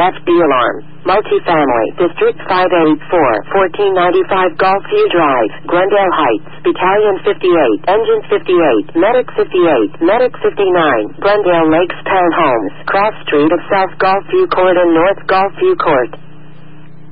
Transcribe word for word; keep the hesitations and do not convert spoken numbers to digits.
F D alarm. Multifamily. District five eighty-four, fourteen ninety-five Gulfview Drive, Glendale Heights. Battalion fifty-eight, Engine fifty-eight, Medic fifty-eight, Medic fifty-nine, Glendale Lakes Townhomes. Cross Street of South Gulfview Court and North Gulfview Court.